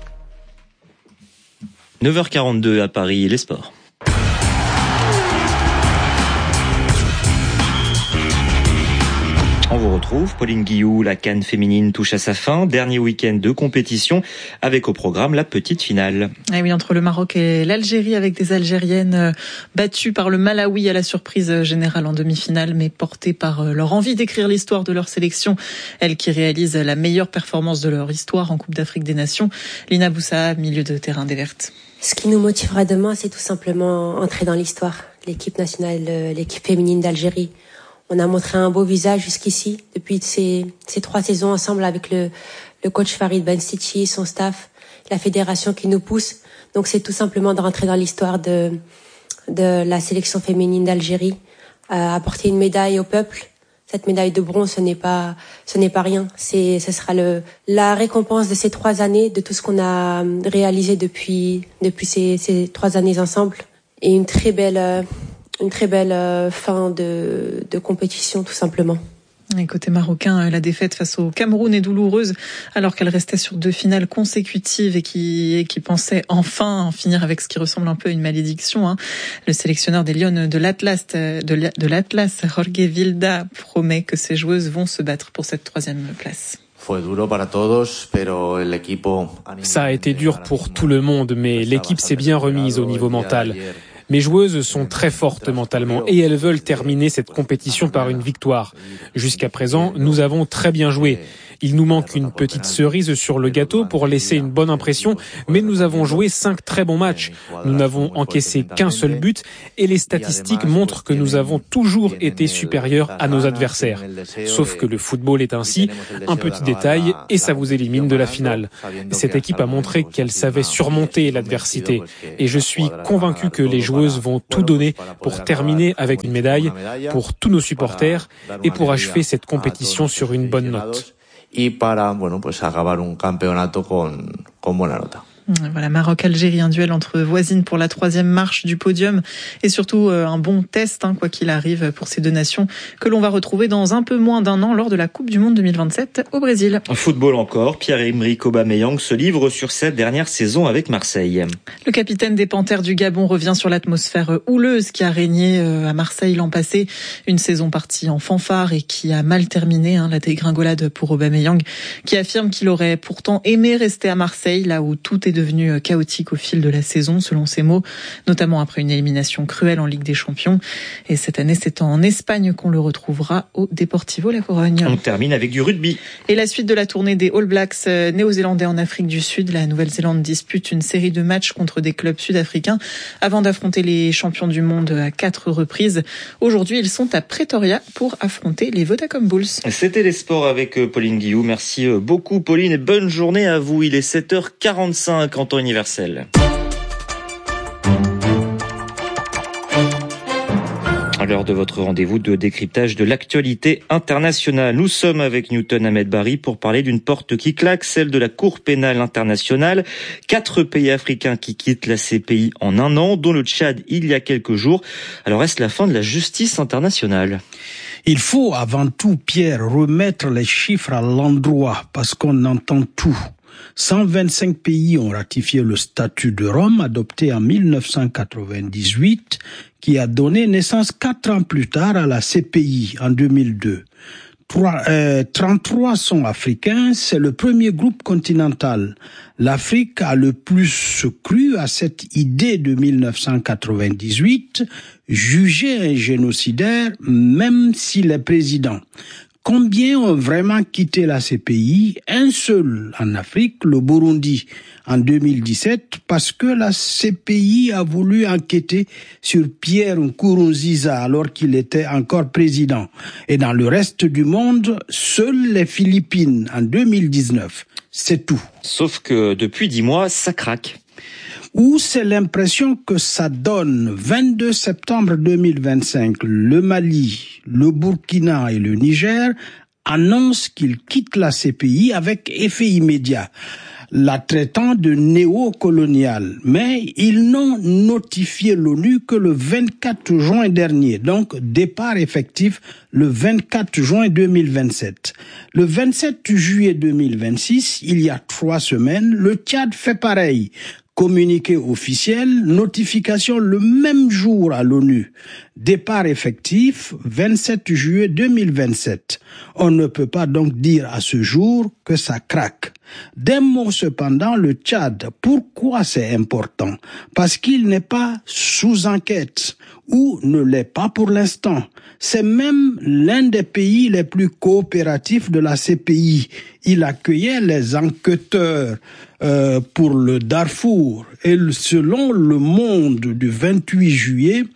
neuf heures quarante-deux à Paris, les sports. On vous retrouve, Pauline Guillou, la CAN féminine touche à sa fin. Dernier week-end de compétition avec au programme la petite finale. Et oui, entre le Maroc et l'Algérie avec des Algériennes battues par le Malawi à la surprise générale en demi-finale, mais portées par leur envie d'écrire l'histoire de leur sélection. Elles qui réalisent la meilleure performance de leur histoire en Coupe d'Afrique des Nations. Lina Boussa, milieu de terrain des Vertes. Ce qui nous motivera demain, c'est tout simplement entrer dans l'histoire. L'équipe nationale, l'équipe féminine d'Algérie. On a montré un beau visage jusqu'ici, depuis ces, ces trois saisons ensemble avec le, le coach Farid Benstiti, son staff, la fédération qui nous pousse. Donc c'est tout simplement de rentrer dans l'histoire de de la sélection féminine d'Algérie, euh, apporter une médaille au peuple. Cette médaille de bronze, ce n'est pas, ce n'est pas rien. C'est, ce sera le, la récompense de ces trois années, de tout ce qu'on a réalisé depuis, depuis ces, ces trois années ensemble. Et une très belle, une très belle fin de, de compétition, tout simplement. Et côté marocain, la défaite face au Cameroun est douloureuse alors qu'elle restait sur deux finales consécutives et qui, et qui pensait enfin en finir avec ce qui ressemble un peu à une malédiction. Hein. Le sélectionneur des Lions de l'Atlas, de, de l'Atlas, Jorge Vilda, promet que ses joueuses vont se battre pour cette troisième place. Ça a été dur pour tout le monde, mais l'équipe s'est bien remise au niveau mental. Mes joueuses sont très fortes mentalement et elles veulent terminer cette compétition par une victoire. Jusqu'à présent, nous avons très bien joué. Il nous manque une petite cerise sur le gâteau pour laisser une bonne impression, mais nous avons joué cinq très bons matchs. Nous n'avons encaissé qu'un seul but et les statistiques montrent que nous avons toujours été supérieurs à nos adversaires. Sauf que le football est ainsi, un petit détail et ça vous élimine de la finale. Cette équipe a montré qu'elle savait surmonter l'adversité et je suis convaincu que les joueuses vont tout donner pour terminer avec une médaille, pour tous nos supporters et pour achever cette compétition sur une bonne note. y para, bueno, pues acabar un campeonato con, con buena nota. Voilà, Maroc-Algérie, un duel entre voisines pour la troisième marche du podium et surtout un bon test, hein, quoi qu'il arrive, pour ces deux nations que l'on va retrouver dans un peu moins d'un an lors de la Coupe du Monde deux mille vingt-sept au Brésil. Football encore, Pierre-Emerick Aubameyang se livre sur cette dernière saison avec Marseille. Le capitaine des Panthères du Gabon revient sur l'atmosphère houleuse qui a régné à Marseille l'an passé. Une saison partie en fanfare et qui a mal terminé, hein, la dégringolade pour Aubameyang, qui affirme qu'il aurait pourtant aimé rester à Marseille, là où tout est devenu chaotique au fil de la saison, selon ses mots, notamment après une élimination cruelle en Ligue des Champions. Et cette année, c'est en Espagne qu'on le retrouvera au Deportivo La Corogne. On termine avec du rugby. Et la suite de la tournée des All Blacks néo-zélandais en Afrique du Sud. La Nouvelle-Zélande dispute une série de matchs contre des clubs sud-africains avant d'affronter les champions du monde à quatre reprises. Aujourd'hui, ils sont à Pretoria pour affronter les Vodacom Bulls. C'était les sports avec Pauline Guillou. Merci beaucoup Pauline et bonne journée à vous. Il est sept heures quarante-cinq. En temps universel. À l'heure de votre rendez-vous de décryptage de l'actualité internationale, nous sommes avec Newton Ahmed Barry pour parler d'une porte qui claque, celle de la Cour pénale internationale. Quatre pays africains qui quittent la C P I en un an, dont le Tchad il y a quelques jours. Alors est-ce la fin de la justice internationale ? Il faut avant tout, Pierre, remettre les chiffres à l'endroit parce qu'on entend tout. cent vingt-cinq pays ont ratifié le statut de Rome adopté en mille neuf cent quatre-vingt-dix-huit qui a donné naissance quatre ans plus tard à la C P I en deux mille deux. Trois, euh, trente-trois sont africains, c'est le premier groupe continental. L'Afrique a le plus cru à cette idée de mille neuf cent quatre-vingt-dix-huit, juger un génocidaire même s'il est président. Combien ont vraiment quitté la C P I? Un seul en Afrique, le Burundi, en deux mille dix-sept, parce que la C P I a voulu enquêter sur Pierre Nkurunziza alors qu'il était encore président. Et dans le reste du monde, seules les Philippines en deux mille dix-neuf. C'est tout. Sauf que depuis dix mois, ça craque. Ou c'est l'impression que ça donne. vingt-deux septembre deux mille vingt-cinq, le Mali, le Burkina et le Niger annoncent qu'ils quittent la C P I avec effet immédiat, la traitant de néocoloniale. Mais ils n'ont notifié l'ONU que le vingt-quatre juin dernier, donc départ effectif le vingt-quatre juin deux mille vingt-sept. Le vingt-sept juillet deux mille vingt-six, il y a trois semaines, le Tchad fait pareil. Communiqué officiel, notification le même jour à l'ONU. Départ effectif, vingt-sept juillet deux mille vingt-sept. On ne peut pas donc dire à ce jour que ça craque. D'un mot cependant, le Tchad, pourquoi c'est important? Parce qu'il n'est pas sous enquête, ou ne l'est pas pour l'instant. C'est même l'un des pays les plus coopératifs de la C P I. Il accueillait les enquêteurs euh, pour le Darfour. Et selon Le Monde du vingt-huit juillet,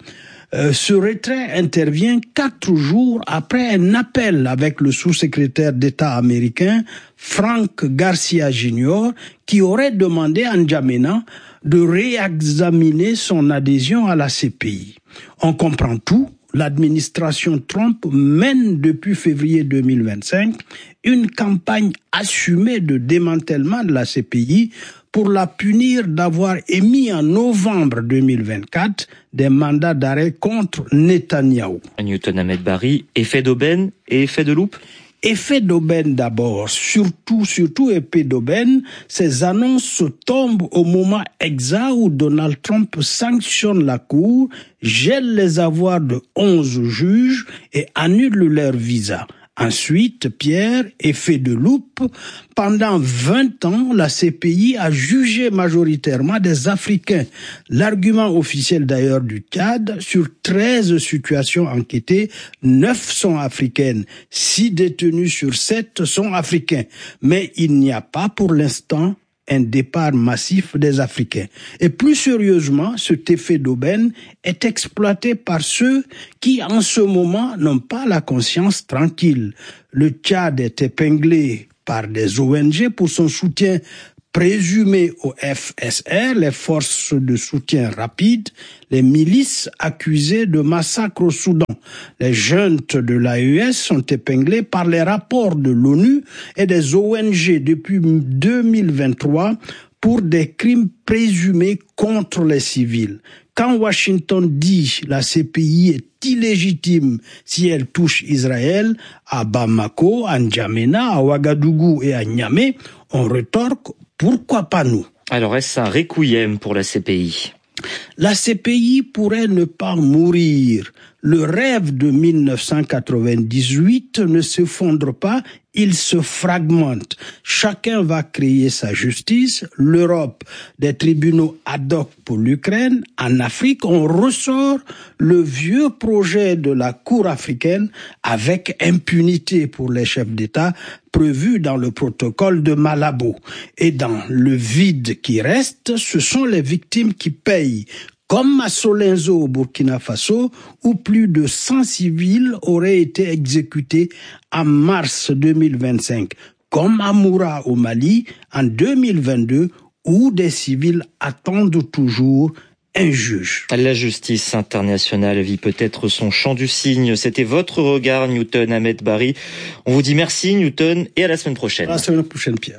Euh, ce retrait intervient quatre jours après un appel avec le sous-secrétaire d'État américain Frank Garcia Junior qui aurait demandé à N'Djamena de réexaminer son adhésion à la C P I. On comprend tout. L'administration Trump mène depuis février deux mille vingt-cinq une campagne assumée de démantèlement de la C P I pour la punir d'avoir émis en novembre deux mille vingt-quatre des mandats d'arrêt contre Netanyahou. Newton Ahmed Barry, effet d'aubaine et effet de loupe? Effet d'aubaine d'abord, surtout, surtout effet d'aubaine, ces annonces tombent au moment exact où Donald Trump sanctionne la Cour, gèle les avoirs de onze juges et annule leur visa. Ensuite, Pierre, effet de loupe, pendant vingt ans, la C P I a jugé majoritairement des Africains. L'argument officiel d'ailleurs du Tchad, sur treize situations enquêtées, neuf sont africaines, six détenus sur sept sont africains. Mais il n'y a pas pour l'instant un départ massif des Africains. Et plus sérieusement, cet effet d'aubaine est exploité par ceux qui, en ce moment, n'ont pas la conscience tranquille. Le Tchad est épinglé par des O N G pour son soutien présumé au F S R, les forces de soutien rapide, les milices accusées de massacres au Soudan. Les juntes de l'A E S sont épinglées par les rapports de l'ONU et des O N G depuis deux mille vingt-trois pour des crimes présumés contre les civils. Quand Washington dit la C P I est illégitime si elle touche Israël, à Bamako, à N'Djamena, à Ouagadougou et à Niamey, on rétorque pourquoi pas nous? Alors est-ce un requiem pour la C P I? La C P I pourrait ne pas mourir. Le rêve de mille neuf cent quatre-vingt-dix-huit ne s'effondre pas, il se fragmente. Chacun va créer sa justice. L'Europe, des tribunaux ad hoc pour l'Ukraine. En Afrique, on ressort le vieux projet de la Cour africaine avec impunité pour les chefs d'État prévu dans le protocole de Malabo. Et dans le vide qui reste, ce sont les victimes qui payent. Comme à Solenzo au Burkina Faso, où plus de cent civils auraient été exécutés en mars deux mille vingt-cinq. Comme à Moura au Mali en deux mille vingt-deux, où des civils attendent toujours un juge. La justice internationale vit peut-être son chant du cygne. C'était votre regard, Newton Ahmed Barry. On vous dit merci, Newton, et à la semaine prochaine. À la semaine prochaine, Pierre.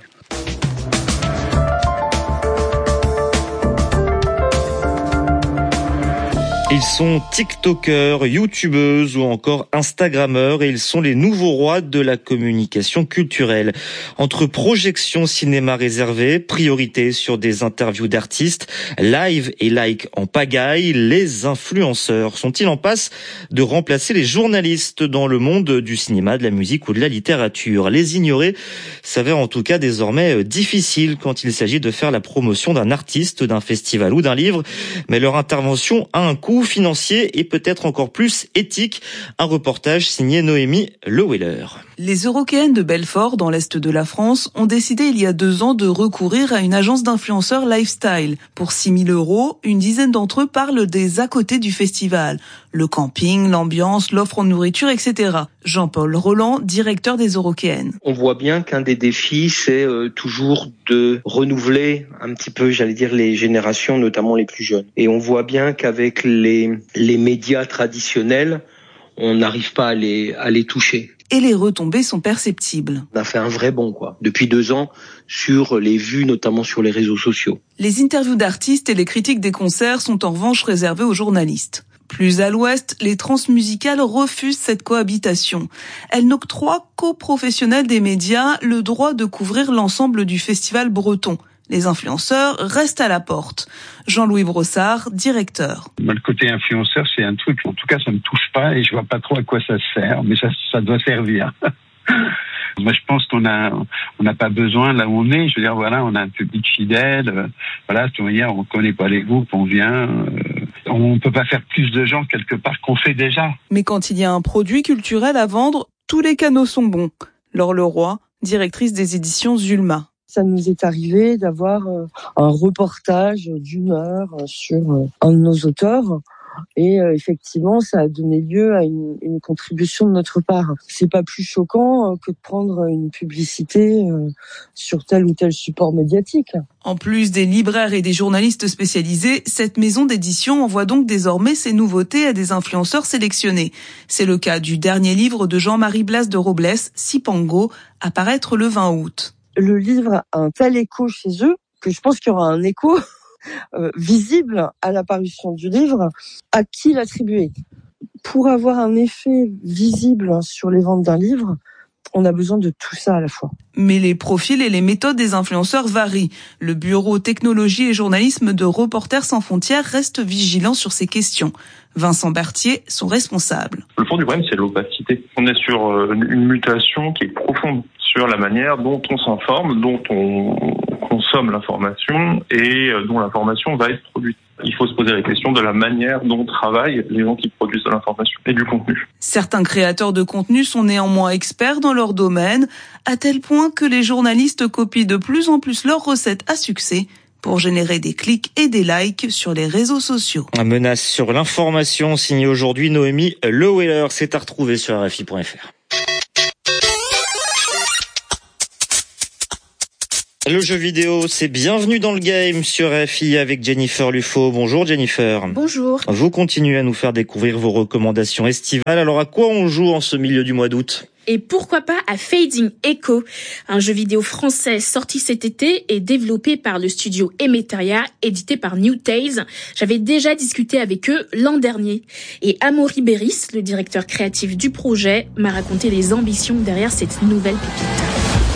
Ils sont tiktokers, youtubeuses ou encore instagrammeurs et ils sont les nouveaux rois de la communication culturelle. Entre projections cinéma réservées, priorité sur des interviews d'artistes, live et like en pagaille, les influenceurs sont-ils en passe de remplacer les journalistes dans le monde du cinéma, de la musique ou de la littérature? Les ignorer s'avère en tout cas désormais difficile quand il s'agit de faire la promotion d'un artiste, d'un festival ou d'un livre, mais leur intervention a un coût financier et peut-être encore plus éthique. Un reportage signé Noémie Leweller. Les Eurockéennes de Belfort, dans l'est de la France, ont décidé il y a deux ans de recourir à une agence d'influenceurs lifestyle. Pour six mille euros, une dizaine d'entre eux parlent des à côté du festival. Le camping, l'ambiance, l'offre en nourriture, et cetera. Jean-Paul Roland, directeur des Eurockéennes. On voit bien qu'un des défis, c'est euh, toujours de renouveler un petit peu, j'allais dire, les générations, notamment les plus jeunes. Et on voit bien qu'avec les, les médias traditionnels, on n'arrive pas à les, à les toucher. Et les retombées sont perceptibles. On a fait un vrai bond, quoi, depuis deux ans, sur les vues, notamment sur les réseaux sociaux. Les interviews d'artistes et les critiques des concerts sont en revanche réservées aux journalistes. Plus à l'ouest, les transmusicales refusent cette cohabitation. Elles n'octroient qu'aux professionnels des médias le droit de couvrir l'ensemble du festival breton. Les influenceurs restent à la porte. Jean-Louis Brossard, directeur. Le côté influenceur, c'est un truc, en tout cas, ça me touche pas et je vois pas trop à quoi ça sert, mais ça, ça doit servir. Moi, je pense qu'on a, on n'a pas besoin là où on est. Je veux dire, voilà, on a un public fidèle. Euh, voilà, tu vois, on connaît pas les groupes, on vient. Euh, on peut pas faire plus de gens quelque part qu'on fait déjà. Mais quand il y a un produit culturel à vendre, tous les canaux sont bons. Laure Leroy, directrice des éditions Zulma. Ça nous est arrivé d'avoir un reportage d'une heure sur un de nos auteurs. Et euh, effectivement, ça a donné lieu à une, une contribution de notre part. C'est pas plus choquant euh, que de prendre une publicité euh, sur tel ou tel support médiatique. En plus des libraires et des journalistes spécialisés, cette maison d'édition envoie donc désormais ses nouveautés à des influenceurs sélectionnés. C'est le cas du dernier livre de Jean-Marie Blas de Robles, Sipango, à paraître le vingt août. Le livre a un tel écho chez eux que je pense qu'il y aura un écho euh, visible à l'apparition du livre. À qui l'attribuer ? Pour avoir un effet visible sur les ventes d'un livre, on a besoin de tout ça à la fois. Mais les profils et les méthodes des influenceurs varient. Le bureau technologie et journalisme de Reporters sans frontières reste vigilant sur ces questions. Vincent Berthier, son responsable. Le fond du problème, c'est l'opacité. On est sur une mutation qui est profonde sur la manière dont on s'informe, dont on consomme l'information et dont l'information va être produite. Il faut se poser la question de la manière dont travaillent les gens qui produisent de l'information et du contenu. Certains créateurs de contenu sont néanmoins experts dans leur domaine, à tel point que les journalistes copient de plus en plus leurs recettes à succès pour générer des clics et des likes sur les réseaux sociaux. Un menace sur l'information signée aujourd'hui Noémie Leweller. C'est à retrouver sur R F I point F R. Le jeu vidéo, c'est Bienvenue dans le Game sur R F I avec Jennifer Lufo. Bonjour Jennifer. Bonjour. Vous continuez à nous faire découvrir vos recommandations estivales. Alors à quoi on joue en ce milieu du mois d'août ? Et pourquoi pas à Fading Echo, un jeu vidéo français sorti cet été et développé par le studio Emeteria, édité par New Tales. J'avais déjà discuté avec eux l'an dernier. Et Amaury Béris, le directeur créatif du projet, m'a raconté les ambitions derrière cette nouvelle pépite.